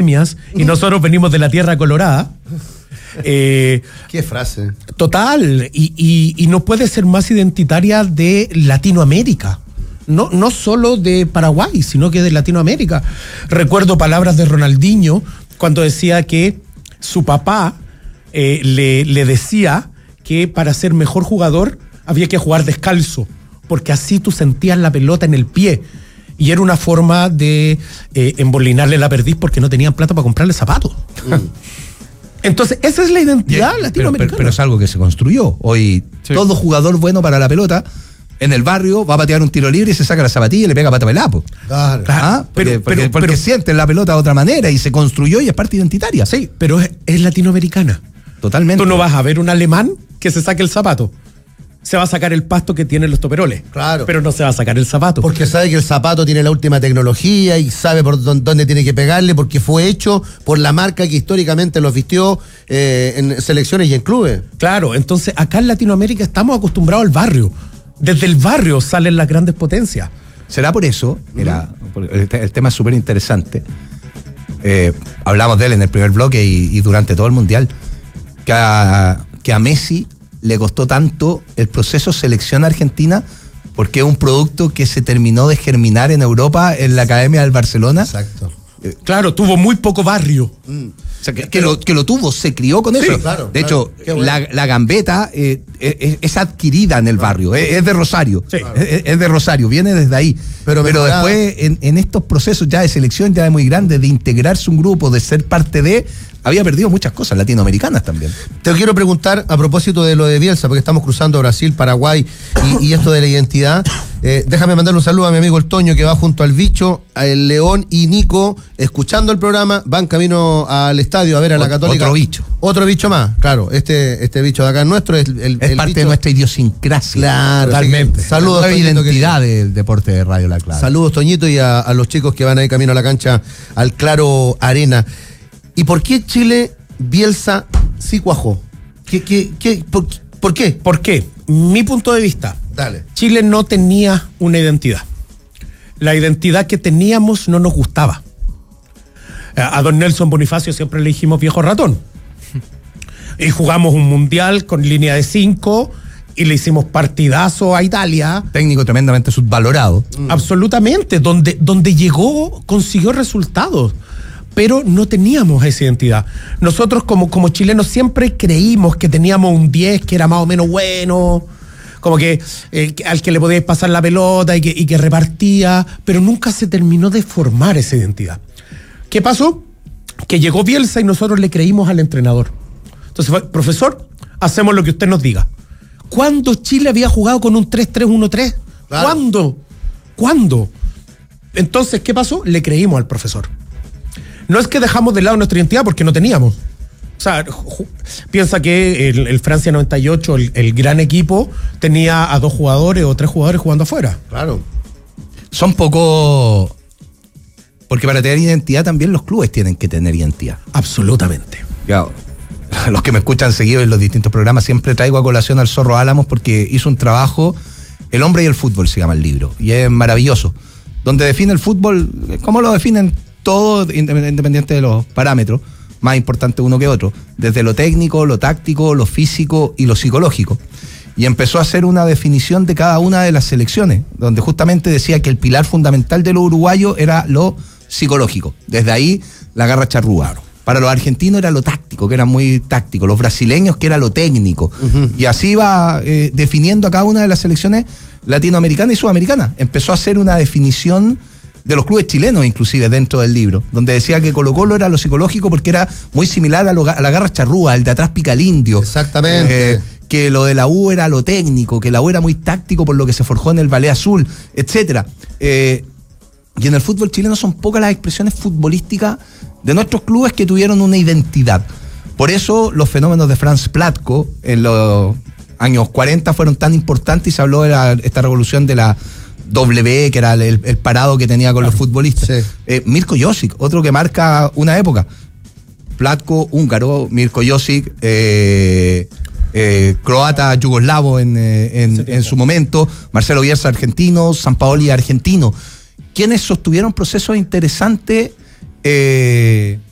momias y nosotros venimos de la tierra colorada. Qué frase. Total, y no puede ser más identitaria de Latinoamérica. No solo de Paraguay, sino que de Latinoamérica. Recuerdo palabras de Ronaldinho cuando decía que su papá le decía que para ser mejor jugador había que jugar descalzo, porque así tú sentías la pelota en el pie. Y era una forma de embolinarle la perdiz porque no tenían plata para comprarle zapatos. Entonces, esa es la identidad latinoamericana. Pero es algo que se construyó. Hoy, todo jugador bueno para la pelota, en el barrio, va a patear un tiro libre y se saca la zapatilla y le pega pata pelapo. Claro. Porque sienten la pelota de otra manera y se construyó y es parte identitaria. Sí, pero es latinoamericana. Totalmente. Tú no vas a ver un alemán que se saque el zapato. Se va a sacar el pasto que tienen los toperoles. Claro. Pero no se va a sacar el zapato. Porque sabe que el zapato tiene la última tecnología y sabe por dónde tiene que pegarle, porque fue hecho por la marca que históricamente los vistió en selecciones y en clubes. Claro, entonces acá en Latinoamérica estamos acostumbrados al barrio. Desde el barrio salen las grandes potencias. ¿Será por eso? Mira, el tema es súper interesante. Hablamos de él en el primer bloque y durante todo el Mundial. Que a Messi le costó tanto el proceso selección argentina porque es un producto que se terminó de germinar en Europa en la Academia del Barcelona. Exacto. Claro, tuvo muy poco barrio. O sea, que lo tuvo, se crió con eso. Claro, de hecho, bueno. la gambeta es adquirida en el barrio, es de Rosario. Sí. Es de Rosario, viene desde ahí. Pero después, en estos procesos ya de selección, ya de muy grande, de integrarse un grupo, de ser parte de, había perdido muchas cosas latinoamericanas también. Te quiero preguntar a propósito de lo de Bielsa, porque estamos cruzando Brasil, Paraguay y esto de la identidad. Déjame mandarle un saludo a mi amigo el Toño, que va junto al Bicho, el León y Nico, escuchando el programa, van camino al estadio a ver a la Católica. Otro bicho. Otro bicho más, claro. Este bicho de acá es nuestro. Es parte bicho de nuestra idiosincrasia. Claro, totalmente. Saludos, la identidad del deporte de Radio La Clave. Saludos, Toñito, y a los chicos que van ahí camino a la cancha al Claro Arena. ¿Y por qué Chile, Bielsa, sí cuajó? ¿Por qué? ¿Por qué? Mi punto de vista. Dale. Chile no tenía una identidad. La identidad que teníamos no nos gustaba. A don Nelson Bonifacio siempre le dijimos viejo ratón. Y jugamos un mundial con línea de 5 y le hicimos partidazo a Italia. Técnico tremendamente subvalorado. Absolutamente. Donde llegó, consiguió resultados. Pero no teníamos esa identidad. Nosotros como chilenos siempre creímos que teníamos un 10 que era más o menos bueno, como que al que le podíais pasar la pelota y que repartía, pero nunca se terminó de formar esa identidad. ¿Qué pasó? Que llegó Bielsa y nosotros le creímos al entrenador. Entonces fue, profesor, hacemos lo que usted nos diga. ¿Cuándo Chile había jugado con un 3-3-1-3? Claro. ¿Cuándo? Entonces, ¿qué pasó? Le creímos al profesor. No es que dejamos de lado nuestra identidad porque no teníamos. O sea, piensa que el Francia 98, el gran equipo, tenía a 2 jugadores o 3 jugadores jugando afuera. Claro. Son poco... Porque para tener identidad también los clubes tienen que tener identidad. Absolutamente. Claro. Los que me escuchan seguido en los distintos programas, siempre traigo a colación al Zorro Álamos porque hizo un trabajo, El hombre y el fútbol se llama el libro, y es maravilloso, donde define el fútbol, como lo definen todos, independiente de los parámetros, más importante uno que otro, desde lo técnico, lo táctico, lo físico y lo psicológico. Y empezó a hacer una definición de cada una de las selecciones, donde justamente decía que el pilar fundamental de los uruguayos era lo psicológico. Desde ahí la garra charrúa. Para los argentinos era lo táctico, que era muy táctico. Los brasileños, que era lo técnico. Y así va definiendo a cada una de las selecciones latinoamericanas y sudamericanas. Empezó a hacer una definición de los clubes chilenos, inclusive, dentro del libro, donde decía que Colo-Colo era lo psicológico porque era muy similar a la garra charrúa, el de atrás pica el indio. Exactamente. Que lo de la U era lo técnico, que la U era muy táctico por lo que se forjó en el Ballet Azul, etcétera. Y en el fútbol chileno son pocas las expresiones futbolísticas de nuestros clubes que tuvieron una identidad. Por eso los fenómenos de Franz Platko en los años 40 fueron tan importantes y se habló de esta revolución de la W, que era el parado que tenía con los futbolistas. Sí. Mirko Josic, otro que marca una época. Platko, húngaro, Mirko Josic, croata, yugoslavo en su momento, Marcelo Bielsa argentino, Sampaoli argentino, quienes sostuvieron procesos interesantes